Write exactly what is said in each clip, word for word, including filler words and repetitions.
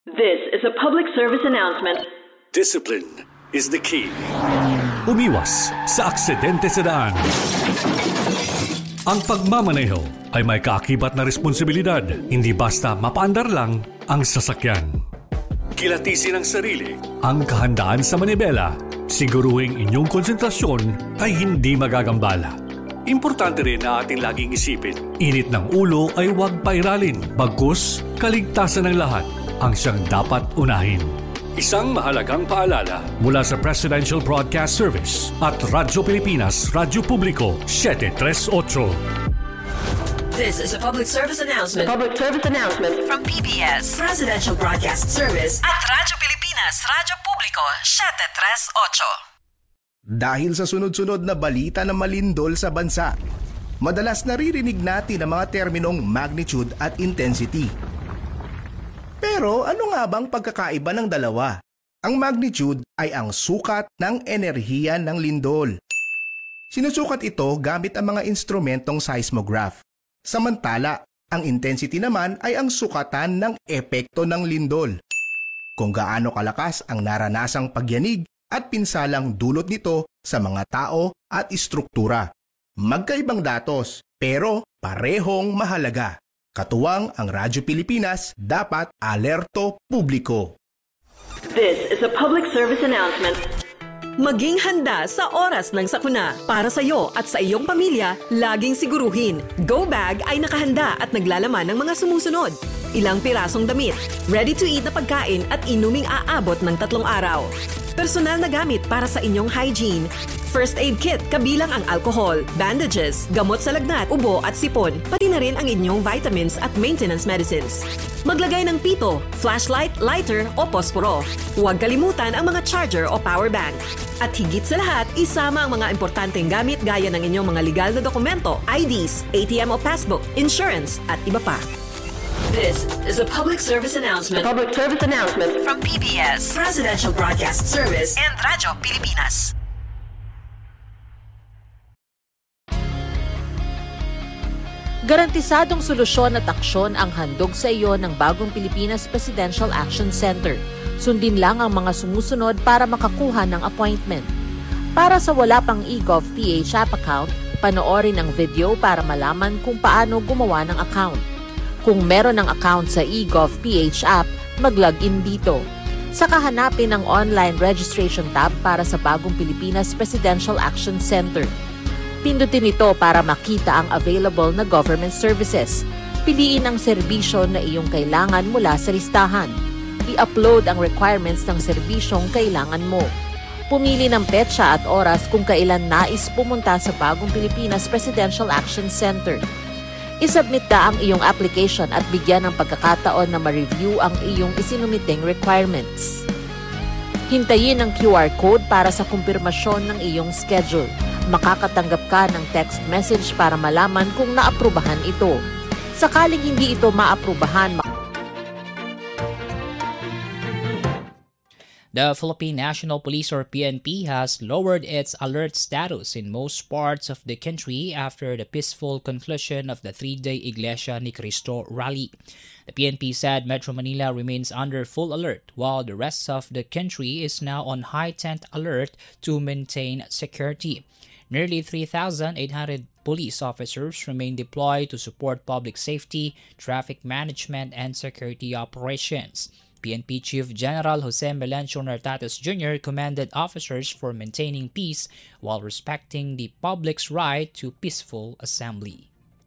This is a public service announcement. Discipline is the key. Umiwas sa aksidente sa daan. Ang pagmamaneho ay may kaakibat na responsibilidad, hindi basta mapaandar lang ang sasakyan. Kilatisin ang sarili, ang kahandaan sa manibela, siguruhing inyong konsentrasyon ay hindi magagambala. Importante rin na ating laging isipin, init ng ulo ay huwag pairalin, bagkus kaligtasan ng lahat ang siyang dapat unahin. Isang mahalagang paalala mula sa Presidential Broadcast Service at Radyo Pilipinas, Radyo Publiko, seven three eight. This is a public service announcement. Public service announcement From P B S, Presidential Broadcast Service at Radyo Pilipinas, Radyo Publiko, seven three eight. Dahil sa sunod-sunod na balita ng malindol sa bansa, madalas naririnig natin ang mga terminong magnitude at intensity. Pero ano nga bang pagkakaiba ng dalawa? Ang magnitude ay ang sukat ng enerhiya ng lindol. Sinusukat ito gamit ang mga instrumentong seismograph. Samantala, ang intensity naman ay ang sukatan ng epekto ng lindol. Kung gaano kalakas ang naranasang pagyanig at pinsalang dulot nito sa mga tao at istruktura. Magkaibang datos, pero parehong mahalaga. Katuwang ang Radyo Pilipinas, dapat alerto publiko. This is a public service announcement. Maging handa sa oras ng sakuna. Para sa iyo at sa iyong pamilya, laging siguruhin. Go Bag ay nakahanda at naglalaman ng mga sumusunod. Ilang pirasong damit, ready-to-eat na pagkain at inuming aabot ng tatlong araw. Personal na gamit para sa inyong hygiene. First aid kit kabilang ang alcohol, bandages, gamot sa lagnat, ubo at sipon, pati na rin ang inyong vitamins at maintenance medicines. Maglagay ng pito, flashlight, lighter o posporo. Huwag kalimutan ang mga charger o power bank. At higit sa lahat, isama ang mga importanteng gamit gaya ng inyong mga legal na dokumento, I Ds, A T M o passbook, insurance at iba pa. This is a public service announcement. Public service announcement From P B S, Presidential Broadcast Service and Radyo Pilipinas. Garantisadong solusyon at aksyon ang handog sa iyo ng bagong Pilipinas Presidential Action Center. Sundin lang ang mga sumusunod para makakuha ng appointment. Para sa wala pang eGovPH app account, panoorin ang video para malaman kung paano gumawa ng account. Kung meron ng account sa eGovPH app, mag-login dito. Saka hanapin ang online registration tab para sa bagong Pilipinas Presidential Action Center. Pindutin ito para makita ang available na government services. Piliin ang serbisyo na iyong kailangan mula sa listahan. I-upload ang requirements ng serbisyong kailangan mo. Pumili ng petsa at oras kung kailan nais pumunta sa bagong Pilipinas Presidential Action Center. I-submit na ang iyong application at bigyan ng pagkakataon na ma-review ang iyong isinumiting requirements. Hintayin ang Q R code para sa kumpirmasyon ng iyong schedule. Makakatanggap ka ng text message para malaman kung naaprubahan ito. Sakaling hindi ito maaprubahan, The Philippine National Police or P N P has lowered its alert status in most parts of the country after the peaceful conclusion of the three-day Iglesia ni Cristo rally. The P N P said Metro Manila remains under full alert while the rest of the country is now on heightened alert to maintain security. Nearly three thousand eight hundred police officers remain deployed to support public safety, traffic management, and security operations. P N P Chief General Jose Melencio Nartates Junior commended officers for maintaining peace while respecting the public's right to peaceful assembly.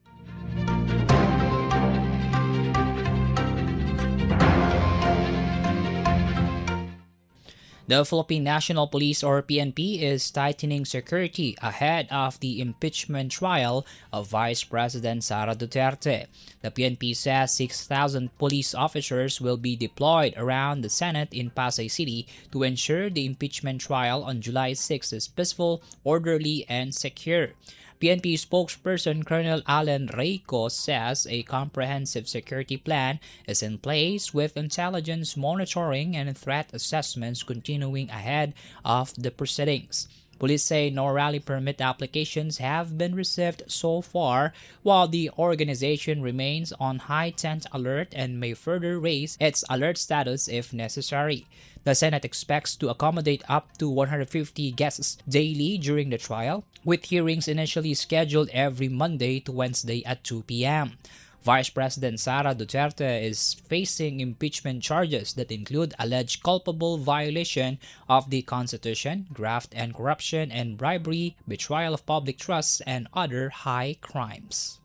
The Philippine National Police or P N P is tightening security ahead of the impeachment trial of Vice President Sara Duterte. The P N P says six thousand police officers will be deployed around the Senate in Pasay City to ensure the impeachment trial on July sixth is peaceful, orderly, and secure. P N P spokesperson Colonel Alan Reyco says a comprehensive security plan is in place with intelligence monitoring and threat assessments continuing ahead of the proceedings. Police say no rally permit applications have been received so far, while the organization remains on high tent alert and may further raise its alert status if necessary. The Senate expects to accommodate up to one hundred fifty guests daily during the trial, with hearings initially scheduled every Monday to Wednesday at two p.m. Vice President Sara Duterte is facing impeachment charges that include alleged culpable violation of the Constitution, graft and corruption, and bribery, betrayal of public trust, and other high crimes.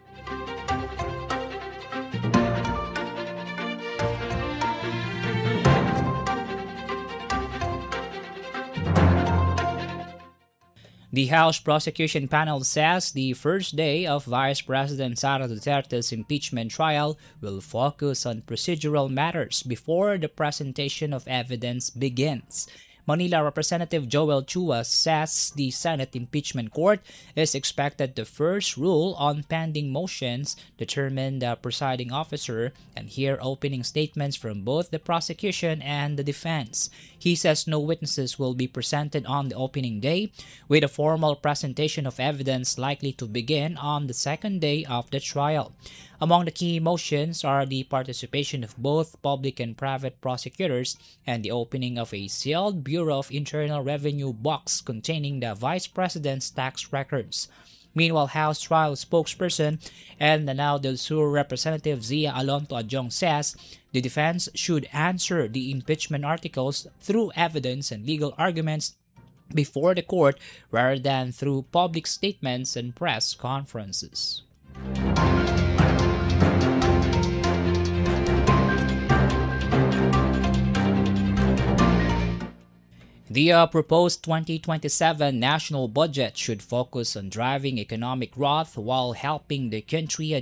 The House Prosecution Panel says the first day of Vice President Sara Duterte's impeachment trial will focus on procedural matters before the presentation of evidence begins. Manila Representative Joel Chua says the Senate Impeachment Court is expected to first rule on pending motions, determine the presiding officer, and hear opening statements from both the prosecution and the defense. He says no witnesses will be presented on the opening day, with a formal presentation of evidence likely to begin on the second day of the trial. Among the key motions are the participation of both public and private prosecutors and the opening of a sealed Bureau of Internal Revenue box containing the Vice President's tax records. Meanwhile, House Trial spokesperson and Lanao del Sur Representative Zia Alonto Adjong says the defense should answer the impeachment articles through evidence and legal arguments before the court rather than through public statements and press conferences. The uh, proposed twenty twenty-seven national budget should focus on driving economic growth while helping the country